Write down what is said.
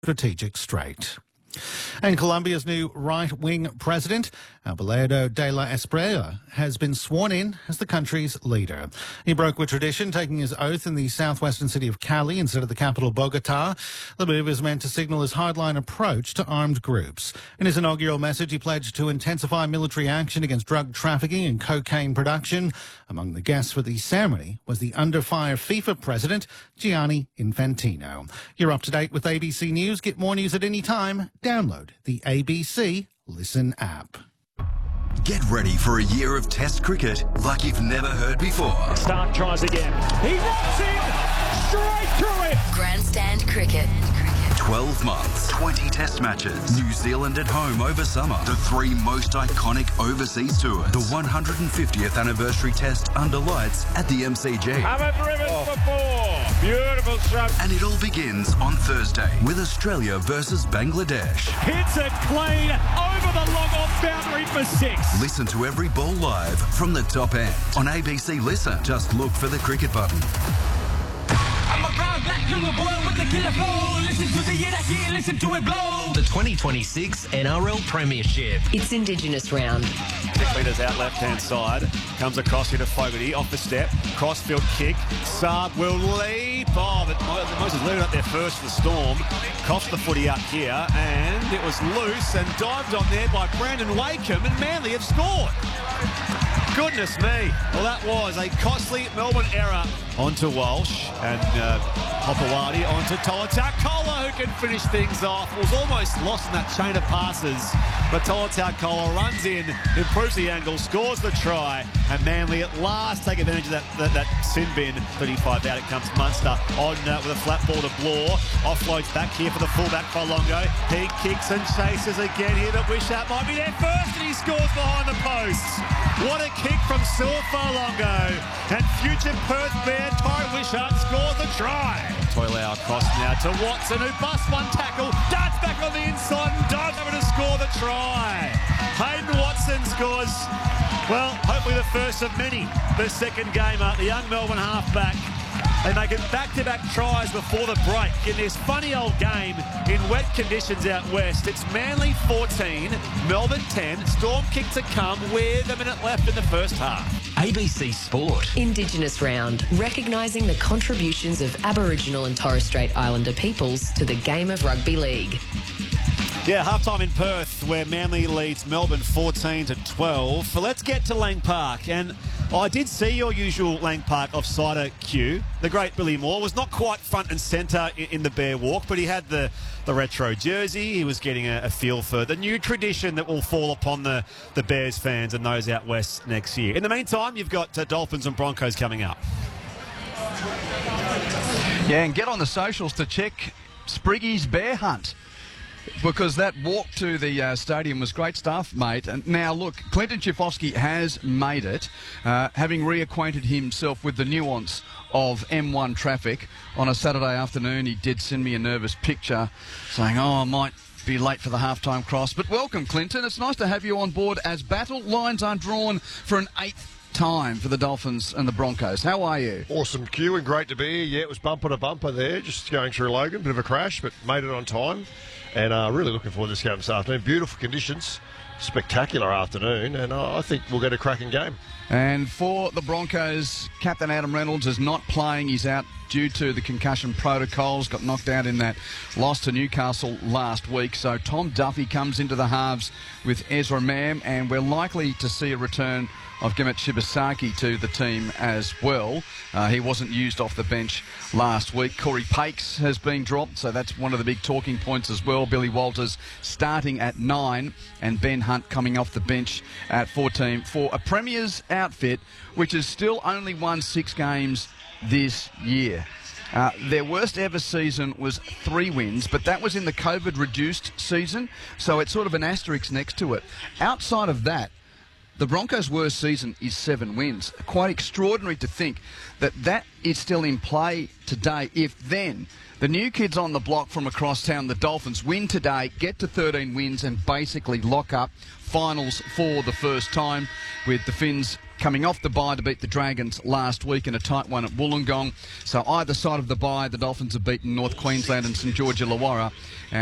strategic strait. And Colombia's new right-wing president, Abelardo de la Espriella, has been sworn in as the country's leader. He broke with tradition, taking his oath in the southwestern city of Cali instead of the capital, Bogota. The move is meant to signal his hardline approach to armed groups. In his inaugural message, he pledged to intensify military action against drug trafficking and cocaine production. Among the guests for the ceremony was the under-fire FIFA president, Gianni Infantino. You're up to date with ABC News. Get more news at any time. Download the ABC Listen app. Get ready for a year of Test cricket like you've never heard before. Stark tries again. He runs in straight through it. Grandstand cricket. 12 months, 20 Test matches, New Zealand at home over summer, the 3 most iconic overseas tours, the 150th anniversary Test under lights at the MCG. Haven't driven for 4. Beautiful shot. And it all begins on Thursday with Australia versus Bangladesh. Hits it clean over the long-off boundary for 6. Listen to every ball live from the top end on ABC Listen. Just look for the cricket button. I'm a proud black young boy with the killer flow. Listen to the year that year, listen to it blow. The 2026 NRL Premiership. It's Indigenous round. 6 metres out left-hand side. Comes across here to Fogarty, off the step. Crossfield kick. Saab will leap. Oh, but Moses leading up there first for the Storm. Coughs the footy up here, and it was loose and dived on there by Brandon Wakeham, and Manly have scored. Goodness me. Well, that was a costly Melbourne error onto Walsh, and Hopewadi onto Tolatakola, who can finish things off. Was almost lost in that chain of passes, but Tolatakola runs in, improves the angle, scores the try, and Manly at last take advantage of that sin bin. 35 out, it comes Munster on with a flat ball to Blore. Offloads back here for the fullback Folongo. He kicks and chases again here to Wishart. Might be there first, and he scores behind the posts. What a kick from Sil Folongo, and future Perth Bear Tyrone Wishart scores the try. Toilau across now to Watson, who busts one tackle, darts back on the inside and dives over to score the try. Hayden Watson scores, well, hopefully the first of many. The second gamer, the young Melbourne halfback. They make it back-to-back tries before the break in this funny old game in wet conditions out west. It's Manly 14, Melbourne 10. Storm kick to come with a minute left in the first half. ABC Sport. Indigenous round, recognising the contributions of Aboriginal and Torres Strait Islander peoples to the game of rugby league. Yeah, halftime in Perth, where Manly leads Melbourne 14-12. But let's get to Lang Park. And I did see your usual Lang Park offsider cue. The great Billy Moore was not quite front and centre in the Bear Walk, but he had the retro jersey. He was getting a feel for the new tradition that will fall upon the Bears fans and those out west next year. In the meantime, you've got Dolphins and Broncos coming up. Yeah, and get on the socials to check Spriggy's Bear Hunt, because that walk to the stadium was great stuff, mate. And now, look, Clinton Schifofsky has made it, having reacquainted himself with the nuance of M1 traffic. On a Saturday afternoon, he did send me a nervous picture saying, I might be late for the halftime cross. But welcome, Clinton. It's nice to have you on board as battle lines are drawn for an 8th time for the Dolphins and the Broncos. How are you? Awesome, Q, and great to be here. Yeah, it was bumper to bumper there, just going through Logan. Bit of a crash, but made it on time. And really looking forward to this game this afternoon. Beautiful conditions, spectacular afternoon, and I think we'll get a cracking game. And for the Broncos, Captain Adam Reynolds is not playing. He's out due to the concussion protocols. Got knocked out in that loss to Newcastle last week. So Tom Duffy comes into the halves with Ezra Mam, and we're likely to see a return of Gemmet Shibasaki to the team as well. He wasn't used off the bench last week. Corey Pakes has been dropped, so that's one of the big talking points as well. Billy Walters starting at 9 and Ben Hunt coming off the bench at 14 for a Premier's outfit, which has still only won 6 games this year. Their worst ever season was 3 wins, but that was in the COVID-reduced season, so it's sort of an asterisk next to it. Outside of that, the Broncos' worst season is 7 wins. Quite extraordinary to think that is still in play today. If then the new kids on the block from across town, the Dolphins, win today, get to 13 wins and basically lock up finals for the first time, with the Finns coming off the bye to beat the Dragons last week in a tight one at Wollongong. So either side of the bye, the Dolphins have beaten North Queensland and St George Illawarra.